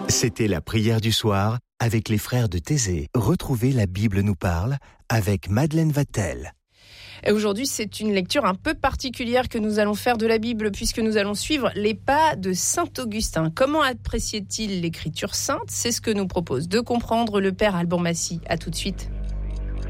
C'était la prière du soir avec les frères de Thésée. Retrouvez La Bible nous parle avec Madeleine Wattel. Et aujourd'hui, c'est une lecture un peu particulière que nous allons faire de la Bible puisque nous allons suivre les pas de Saint Augustin. Comment appréciait-il l'écriture sainte ? C'est ce que nous propose de comprendre le Père Alban Massy. À tout de suite.